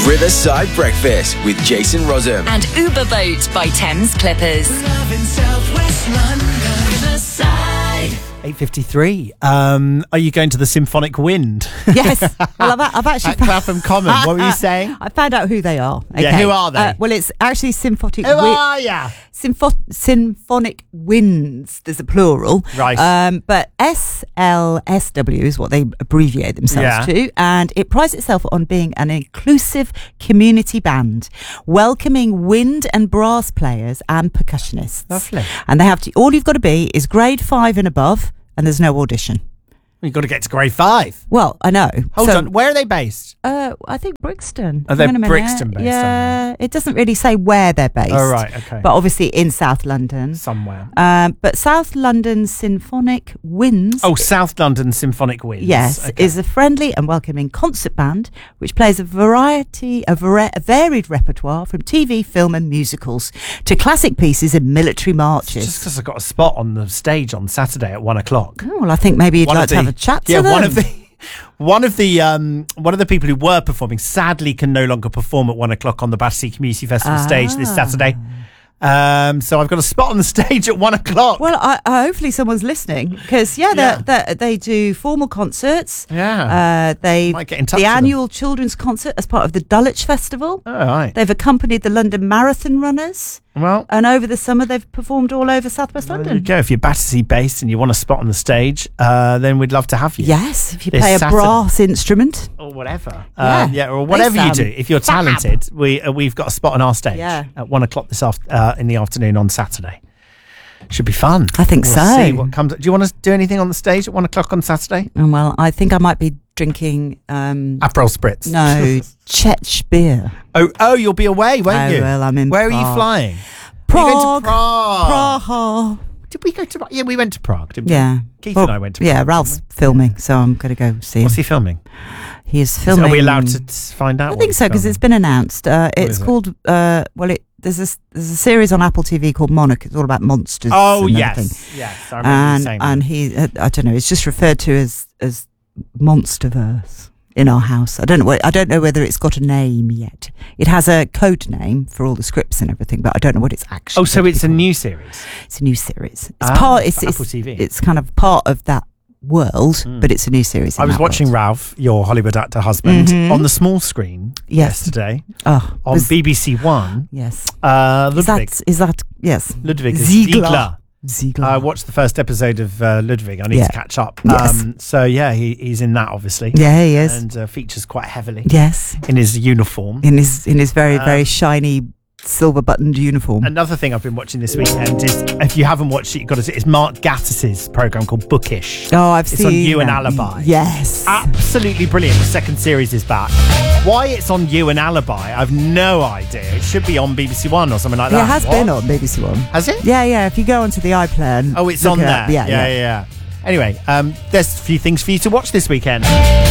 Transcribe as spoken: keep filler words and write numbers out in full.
Riverside Breakfast with Jason Rossum. And Uber Boat by Thames Clippers. Love in South West London, Riverside. eight fifty-three. Um, are you going to the Symphonic Wind? Yes. Well, I've, I've actually At Clapham Common. What were you saying? I found out who they are. Okay. Yeah, who are they? Uh, well, it's actually Symphonic Who Wi- are ya? Sympho- Symphonic Winds. There's a plural. Right. Um, but S L S W is what they abbreviate themselves Yeah. to. And it prides itself on being an inclusive community band, welcoming wind and brass players and percussionists. Lovely. And they have to, all you've got to be is grade five and above, and there's no audition. You've got to get to grade five. Well, I know. Hold So, on. Where are they based? Uh, I think Brixton. Are they Hang on a minute. Brixton based, Yeah, it doesn't really say where they're based. Oh, right, okay. But obviously in South London. Somewhere. Um, but South London Symphonic Winds. Oh, South London Symphonic Winds. Yes, Okay. is a friendly and welcoming concert band which plays a variety, a, vari- a varied repertoire from T V, film, and musicals to classic pieces and military marches. Just because I got a spot on the stage on Saturday at one o'clock. Oh, well, I think maybe you'd One like of to the- have a chat to yeah, them. one of the one of the um, one of the people who were performing sadly can no longer perform at one o'clock on the Battersea Community Festival stage this Ah. Saturday. Um, so I've got a spot on the stage at one o'clock. Well, I, I, hopefully someone's listening because yeah, Yeah. they're- they're- they do formal concerts. Yeah. uh, they Might get in touch the with them. annual children's concert as part of the Dulwich Festival. All right. They've accompanied the London Marathon runners, Well, and over the summer they've performed all over South West there you London. go. If you're Battersea based and you want a spot on the stage, uh, then we'd love to have you. Yes, if you This play a Saturday. brass instrument. Or whatever. Yeah. Um, yeah, or They whatever you sound do. If you're fab. talented, we, uh, we've got a spot on our stage Yeah. at one o'clock this after, uh, in the afternoon on Saturday. Should be fun. I think We'll so. see what comes. Do you want to do anything on the stage at one o'clock on Saturday? And well, I think I might be drinking. Um, Aperol Spritz. no, Czech beer. Oh, oh, you'll be away, won't Oh, you? well, I'm in Where are you Prague. flying? Prague. You're going to Prague. Prague. Did we go to? Yeah, we went to Prague, didn't we? Yeah. Keith Well, and I went to. Yeah, Prague, Ralph's didn't filming, so I'm going to go see we? him. What's he filming? He is Is- filming. Are we allowed to t- find out? I what think he's so because filming? it's been announced. Uh, it's is it? called. Uh, well, it there's a there's a series on Apple T V called Monarch. It's all about monsters. Oh and yes, everything. yes. I remember you And saying and that. he, uh, I don't know. It's just referred to as as Monsterverse in our house. I don't know. What, I don't know whether it's got a name yet. It has a code name for all the scripts and everything, but I don't know what it's actually. Oh, so going to it's be a called. new series. It's a new series. It's Ah, part. It's, for it's Apple T V. It's kind of part of that world, but it's a new series. in I was that watching world. Ralph, your Hollywood actor husband, Mhm. on the small screen Yes. yesterday Oh, on was- B B C One. yes. Uh, Is Ludwig. that is that yes? Ludwig is Ziegler. Ziegler. Ziegler. I watched the first episode of uh, Ludwig. I need Yeah. to catch up. Yes. Um, so yeah, he, he's in that obviously. Yeah, he is. And uh, features quite heavily Yes, in his uniform. in his in his very Uh, very shiny silver buttoned uniform. Another thing I've been watching this weekend is, if you haven't watched it, you've got to see. It's Mark Gatiss's program called Bookish. Oh, I've It's seen on You and that. Alibi. Yes. Absolutely brilliant. The second series is back. Why it's on You and Alibi, I've no idea. It should be on B B C One or something like that. It has What? been on B B C One. Has it? Yeah, yeah. If you go onto the iPlayer. and Oh, it's look on it there. up, Yeah, yeah, yeah. yeah. yeah. Anyway, um, there's a few things for you to watch this weekend.